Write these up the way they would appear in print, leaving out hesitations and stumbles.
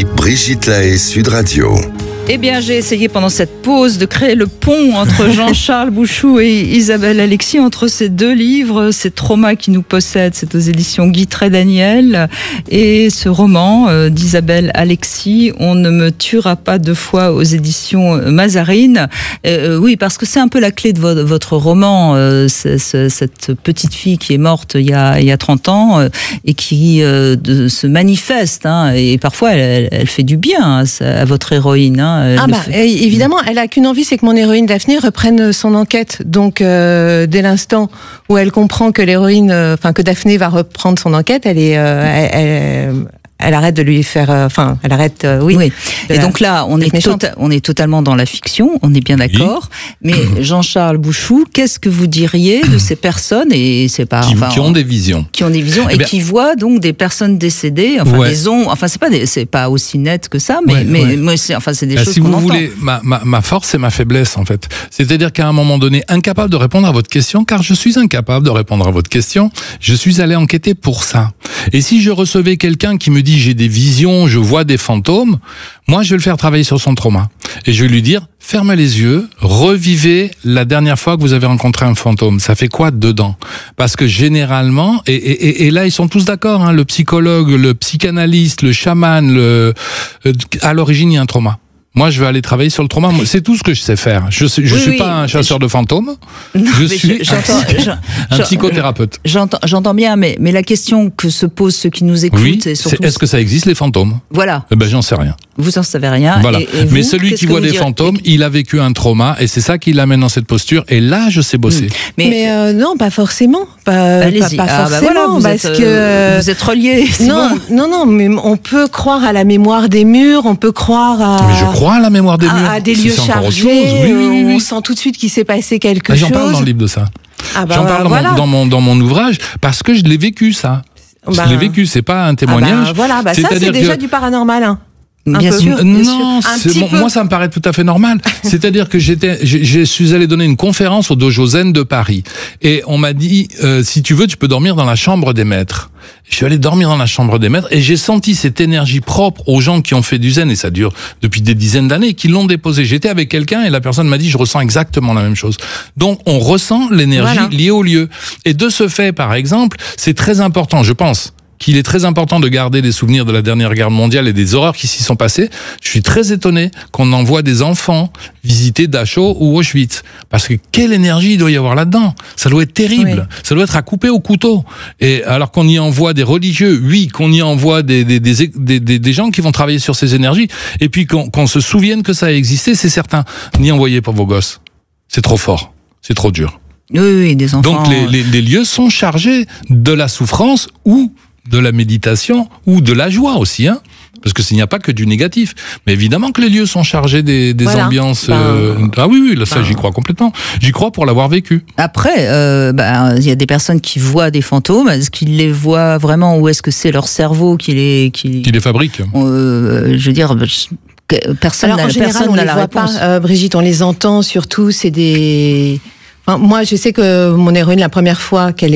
Brigitte Lahaie, Sud Radio. Eh bien, j'ai essayé pendant cette pause de créer le pont entre Jean-Charles Bouchou et Isabelle Alexis, entre ces deux livres, ces traumas qui nous possèdent, c'est aux éditions Guitret Daniel, et ce roman d'Isabelle Alexis, On ne me tuera pas deux fois, aux éditions Mazarine. Oui, parce que c'est un peu la clé de votre roman, cette petite fille qui est morte il y a 30 ans et qui se manifeste, hein, et parfois elle fait du bien à votre héroïne. Évidemment, elle a qu'une envie, c'est que mon héroïne Daphné reprenne son enquête. Donc, dès l'instant où elle comprend que que Daphné va reprendre son enquête, elle arrête de lui faire, elle arrête, oui. Et donc là, on est totalement dans la fiction, on est bien d'accord. Oui. Mais Jean-Charles Bouchou, qu'est-ce que vous diriez de ces personnes qui ont des visions, et qui voient donc des personnes décédées, c'est pas aussi net que ça, mais c'est des choses si qu'on vous entend. voulez, ma force et ma faiblesse en fait. C'est-à-dire qu'à un moment donné, incapable de répondre à votre question, car je suis incapable de répondre à votre question, je suis allé enquêter pour ça. Et si je recevais quelqu'un qui me dit j'ai des visions, je vois des fantômes, moi je vais le faire travailler sur son trauma. Et je vais lui dire, fermez les yeux, revivez la dernière fois que vous avez rencontré un fantôme. Ça fait quoi dedans? Parce que généralement, et là ils sont tous d'accord, hein, le psychologue, le psychanalyste, le chaman, à l'origine il y a un trauma. Moi, je vais aller travailler sur le trauma. C'est tout ce que je sais faire. Je suis pas un chasseur de fantômes. Je suis un psychothérapeute. J'entends bien, mais la question que se posent ceux qui nous écoutent, c'est surtout... est-ce que ça existe les fantômes? Voilà. Eh ben, j'en sais rien. Vous en savez rien. Voilà. Et vous, mais celui qui voit des fantômes, il a vécu un trauma et c'est ça qui l'amène dans cette posture. Et là, je sais bosser. Mais non, pas forcément. Allez-y. Pas forcément, vous êtes reliés. Non, mais on peut croire à la mémoire des murs, on peut croire à... Mais je crois à la mémoire des murs. À des lieux chargés, on sent tout de suite qu'il s'est passé quelque chose. J'en parle dans le livre de ça. J'en parle dans mon ouvrage parce que je l'ai vécu, ça. Je l'ai vécu, c'est pas un témoignage. Ça c'est déjà du paranormal, hein. Bien sûr. Non, moi ça me paraît tout à fait normal. C'est-à-dire que je suis allé donner une conférence au Dojo Zen de Paris et on m'a dit si tu veux tu peux dormir dans la chambre des maîtres. Je suis allé dormir dans la chambre des maîtres et j'ai senti cette énergie propre aux gens qui ont fait du zen et ça dure depuis des dizaines d'années, qui l'ont déposé. J'étais avec quelqu'un et la personne m'a dit je ressens exactement la même chose. Donc on ressent l'énergie liée au lieu. Et de ce fait, par exemple, c'est très important, je pense, qu'il est très important de garder des souvenirs de la dernière guerre mondiale et des horreurs qui s'y sont passées. Je suis très étonné qu'on envoie des enfants visiter Dachau ou Auschwitz. Parce que quelle énergie il doit y avoir là-dedans? Ça doit être terrible. Oui. Ça doit être à couper au couteau. Et alors qu'on y envoie des religieux, oui, qu'on y envoie des gens qui vont travailler sur ces énergies, et puis qu'on se souvienne que ça a existé, c'est certain. N'y envoyez pas vos gosses. C'est trop fort. C'est trop dur. Oui, des enfants. Donc les lieux sont chargés de la souffrance ou de la méditation ou de la joie aussi, hein, parce que s'il n'y a pas que du négatif. Mais évidemment que les lieux sont chargés des ambiances. Ah oui, là, ça j'y crois complètement. J'y crois pour l'avoir vécu. Après, y a des personnes qui voient des fantômes. Est-ce qu'ils les voient vraiment ou est-ce que c'est leur cerveau qui les fabrique? Je veux dire. Personne n'a la réponse. Pas, Brigitte, on les entend surtout. C'est des... Moi, je sais que mon héroïne, la première fois qu'elle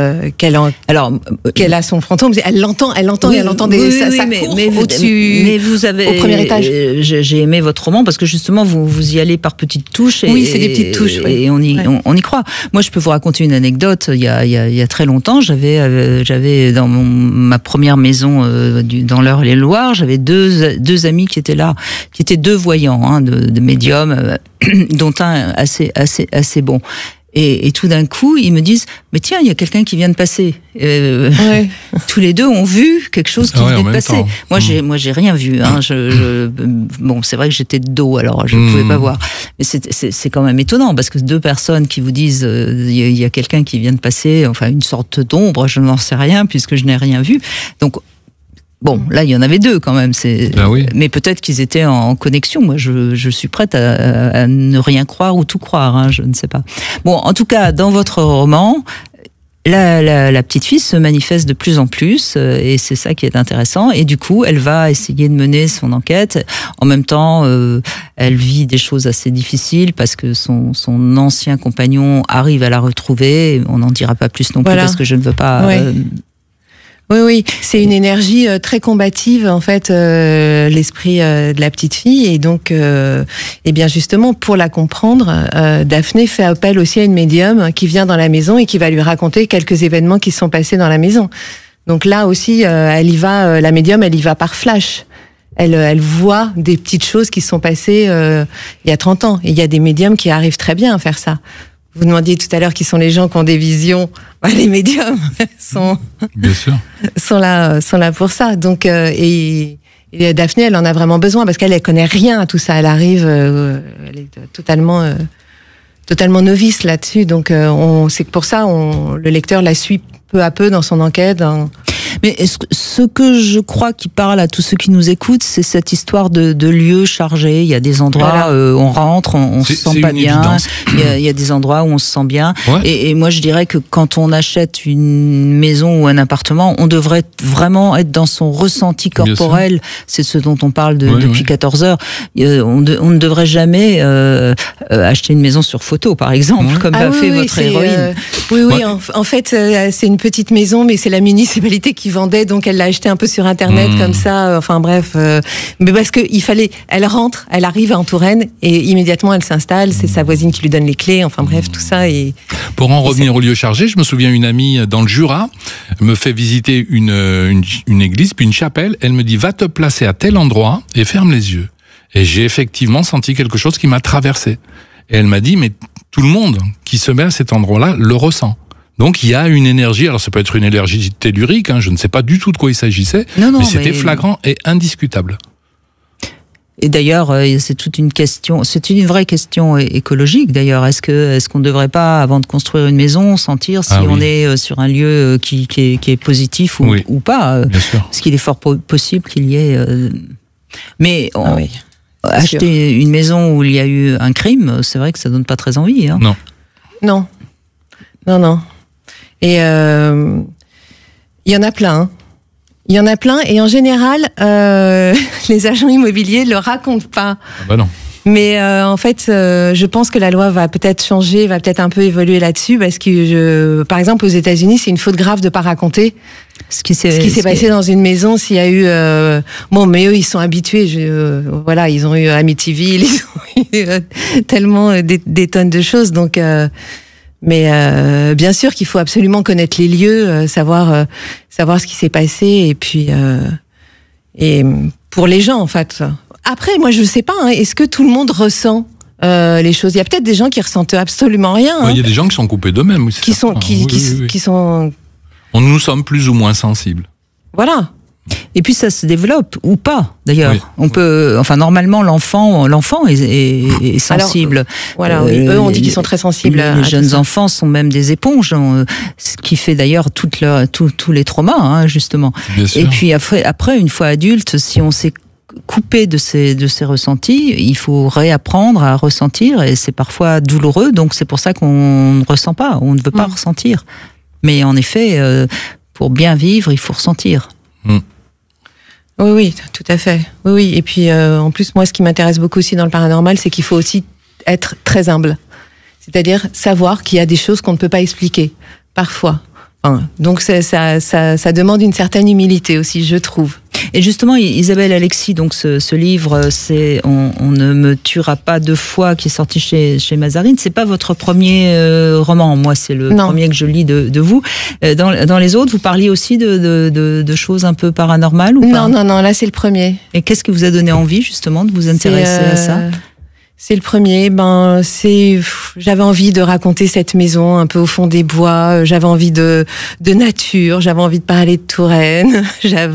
a son fantôme, elle l'entend ça court au-dessus, mais vous avez, au premier étage. J'ai aimé votre roman parce que justement, vous y allez par petites touches. C'est des petites touches. Et on y croit. Moi, je peux vous raconter une anecdote. Il y a très longtemps, j'avais dans ma première maison dans l'Eure-et-Loire, j'avais deux amis qui étaient là, qui étaient deux voyants, hein, de médiums, dont un assez bon. Et tout d'un coup, ils me disent « Mais tiens, il y a quelqu'un qui vient de passer. » Tous les deux ont vu quelque chose qui venait de passer. Moi, j'ai rien vu. Hein. Bon, c'est vrai que j'étais de dos, alors je ne pouvais pas voir. Mais c'est quand même étonnant, parce que deux personnes qui vous disent il y a quelqu'un qui vient de passer, enfin une sorte d'ombre, je n'en sais rien, puisque je n'ai rien vu. Donc, bon, là, il y en avait deux quand même. Mais peut-être qu'ils étaient en connexion. Moi, je suis prête à ne rien croire ou tout croire. Hein, je ne sais pas. Bon, en tout cas, dans votre roman, la petite fille se manifeste de plus en plus et c'est ça qui est intéressant. Et du coup, elle va essayer de mener son enquête. En même temps, elle vit des choses assez difficiles parce que son ancien compagnon arrive à la retrouver. On n'en dira pas plus non plus parce que je ne veux pas... Oui, c'est une énergie très combative en fait, l'esprit de la petite fille, et donc, et bien justement pour la comprendre, Daphné fait appel aussi à une médium qui vient dans la maison et qui va lui raconter quelques événements qui se sont passés dans la maison. Donc là aussi, elle y va, la médium, elle y va par flash. Elle voit des petites choses qui se sont passées il y a 30 ans. Et il y a des médiums qui arrivent très bien à faire ça. Vous demandiez tout à l'heure qui sont les gens qui ont des visions. Les médiums Bien sûr. sont là pour ça. Donc, et Daphné, elle en a vraiment besoin parce qu'elle connaît rien à tout ça. Elle arrive, elle est totalement novice là-dessus. Donc, c'est que pour ça, le lecteur la suit peu à peu dans son enquête. Mais ce que je crois qui parle à tous ceux qui nous écoutent, c'est cette histoire de lieux chargés. Il y a des endroits où on rentre, on se sent pas bien. Il y a des endroits où on se sent bien. Ouais. Et moi, je dirais que quand on achète une maison ou un appartement, on devrait vraiment être dans son ressenti corporel. C'est ce dont on parle depuis 14 heures. On ne devrait jamais acheter une maison sur photo, par exemple, comme a fait votre héroïne. En fait, c'est une petite maison, mais c'est la municipalité qui vendait, donc elle l'a acheté un peu sur internet comme ça, enfin bref, mais parce que elle rentre, elle arrive en Touraine et immédiatement elle s'installe, c'est sa voisine qui lui donne les clés, enfin bref, tout ça. Pour en revenir au lieu chargé, je me souviens, une amie dans le Jura me fait visiter une église, puis une chapelle, elle me dit va te placer à tel endroit et ferme les yeux. Et j'ai effectivement senti quelque chose qui m'a traversé. Et elle m'a dit mais tout le monde qui se met à cet endroit-là le ressent. Donc il y a une énergie, alors ça peut être une énergie tellurique, je ne sais pas du tout de quoi il s'agissait, mais c'était flagrant et indiscutable. Et d'ailleurs, c'est toute une question, c'est une vraie question écologique d'ailleurs. Est-ce qu'on ne devrait pas, avant de construire une maison, sentir si on est sur un lieu qui est positif ou pas? Parce qu'il est fort possible qu'il y ait... Mais acheter une maison où il y a eu un crime, c'est vrai que ça donne pas très envie. Non. Et il y en a plein. Il y en a plein, et en général, les agents immobiliers le racontent pas. Non. Mais en fait, je pense que la loi va peut-être changer, va peut-être un peu évoluer là-dessus, parce que, par exemple, aux États-Unis, c'est une faute grave de pas raconter ce qui s'est passé dans une maison. S'il y a eu, mais eux, ils sont habitués. Ils ont eu Amityville, ils ont eu tellement des tonnes de choses, donc. Mais bien sûr qu'il faut absolument connaître les lieux, savoir ce qui s'est passé, et puis et pour les gens en fait. Après, moi je sais pas, est-ce que tout le monde ressent les choses? Il y a peut-être des gens qui ressentent absolument rien. Il y a des gens qui sont coupés d'eux-mêmes, qui sont. Nous sommes plus ou moins sensibles. Voilà. Et puis ça se développe ou pas d'ailleurs. On peut, normalement l'enfant est sensible. Alors, eux on dit qu'ils sont très sensibles. Les jeunes enfants sont même des éponges, ce qui fait d'ailleurs tous les traumas justement. Et puis après une fois adulte, si on s'est coupé de ces ressentis, il faut réapprendre à ressentir, et c'est parfois douloureux. Donc c'est pour ça qu'on ne ressent pas, on ne veut pas ressentir. Mais en effet, pour bien vivre, il faut ressentir. Oui, tout à fait. Oui. Et puis, en plus, moi, ce qui m'intéresse beaucoup aussi dans le paranormal, c'est qu'il faut aussi être très humble. C'est-à-dire savoir qu'il y a des choses qu'on ne peut pas expliquer, parfois. Donc, ça demande une certaine humilité aussi, je trouve. Et justement, Isabelle Alexis, donc ce livre, c'est On ne me tuera pas deux fois, qui est sorti chez Mazarine. C'est pas votre premier roman. Moi, c'est le premier que je lis de vous. Dans les autres, vous parliez aussi de choses un peu paranormales ou pas? Non, là c'est le premier. Et qu'est-ce qui vous a donné envie justement de vous intéresser à ça? C'est le premier. J'avais envie de raconter cette maison un peu au fond des bois. J'avais envie de nature. J'avais envie de parler de Touraine.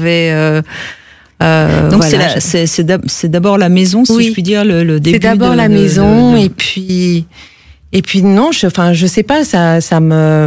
Donc c'est d'abord la maison, si je puis dire, le début. C'est d'abord la maison, et puis non. Je sais pas. Ça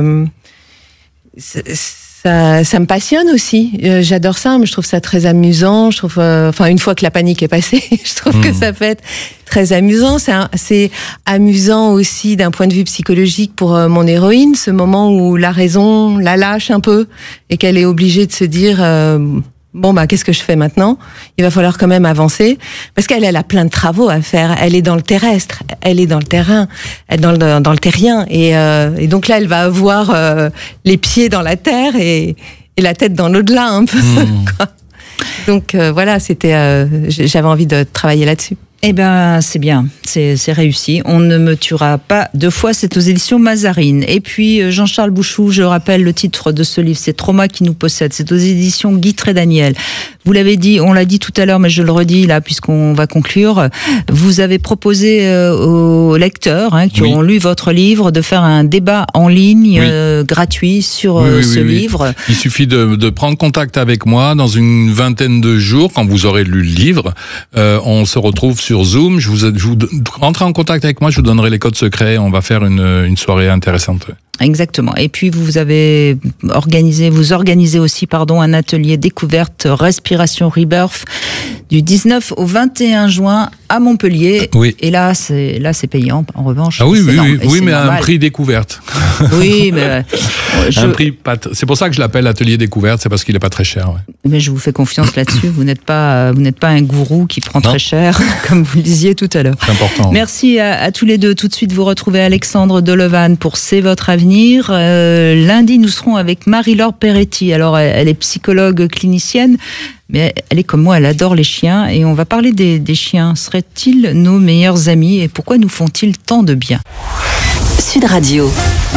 me passionne aussi. J'adore ça, mais je trouve ça très amusant. Je trouve, une fois que la panique est passée, je trouve que ça peut être très amusant. C'est amusant aussi d'un point de vue psychologique pour mon héroïne, ce moment où la raison la lâche un peu et qu'elle est obligée de se dire qu'est-ce que je fais maintenant? Il va falloir quand même avancer, parce qu'elle a plein de travaux à faire. Elle est dans le terrestre, elle est dans le terrain, elle est dans le terrien, et donc là elle va avoir les pieds dans la terre, et et la tête dans l'au-delà un peu. Quoi. Donc voilà, j'avais envie de travailler là-dessus. Eh ben, c'est bien, c'est réussi. On ne me tuera pas deux fois, c'est aux éditions Mazarine. Et puis, Jean-Charles Bouchou, je rappelle le titre de ce livre, c'est Trauma qui nous possède. C'est aux éditions Guy Trédaniel. Vous l'avez dit, on l'a dit tout à l'heure, mais je le redis là, puisqu'on va conclure. Vous avez proposé aux lecteurs qui auront lu votre livre de faire un débat en ligne gratuit sur ce livre. Il suffit de prendre contact avec moi dans une vingtaine de jours, quand vous aurez lu le livre. On se retrouve sur Zoom, je vous rentrez en contact avec moi, je vous donnerai les codes secrets, on va faire une soirée intéressante. Exactement. Et puis vous organisez aussi un atelier découverte respiration rebirth du 19 au 21 juin à Montpellier. Oui. Et là c'est payant en revanche. Ah oui, mais à un prix découverte. Oui, mais c'est pour ça que je l'appelle atelier découverte, c'est parce qu'il est pas très cher. Ouais. Mais je vous fais confiance là-dessus. Vous n'êtes pas un gourou qui prend très cher, comme vous le disiez tout à l'heure. C'est important. Merci à tous les deux. Tout de suite, vous retrouvez Alexandre Delevanne pour C'est votre avenir. Lundi, nous serons avec Marie-Laure Peretti. Alors, elle est psychologue clinicienne, mais elle est comme moi, elle adore les chiens. Et on va parler des chiens. Seraient-ils nos meilleurs amis et pourquoi nous font-ils tant de bien ? Sud Radio.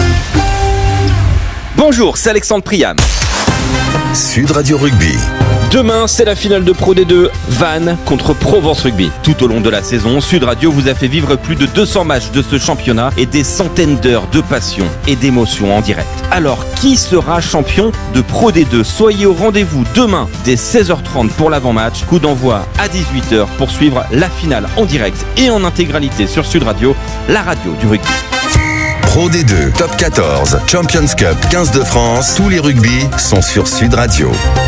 Bonjour, c'est Alexandre Priam. Sud Radio Rugby. Demain, c'est la finale de Pro D2, Vannes contre Provence Rugby. Tout au long de la saison, Sud Radio vous a fait vivre plus de 200 matchs de ce championnat et des centaines d'heures de passion et d'émotion en direct. Alors, qui sera champion de Pro D2 ? Soyez au rendez-vous demain dès 16h30 pour l'avant-match. Coup d'envoi à 18h pour suivre la finale en direct et en intégralité sur Sud Radio, la radio du rugby. Pro D2, Top 14, Champions Cup, 15 de France, tous les rugby sont sur Sud Radio.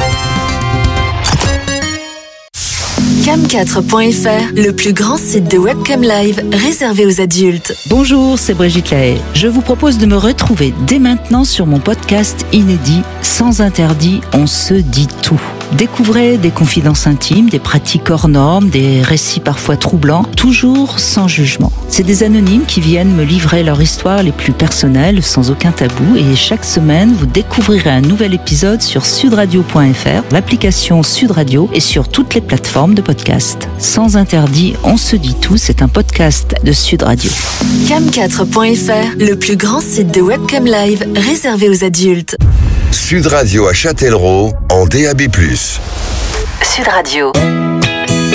Cam4.fr, le plus grand site de webcam live réservé aux adultes. Bonjour, c'est Brigitte Lahaye. Je vous propose de me retrouver dès maintenant sur mon podcast inédit Sans interdit, on se dit tout. Découvrez des confidences intimes, des pratiques hors normes, des récits parfois troublants, toujours sans jugement. C'est des anonymes qui viennent me livrer leur histoire les plus personnelles, sans aucun tabou. Et chaque semaine, vous découvrirez un nouvel épisode sur sudradio.fr, l'application Sud Radio et sur toutes les plateformes de podcast. Sans interdit, on se dit tout, c'est un podcast de Sud Radio. Cam4.fr, le plus grand site de webcam live réservé aux adultes. Sud Radio à Châtellerault en DAB+. Sud Radio.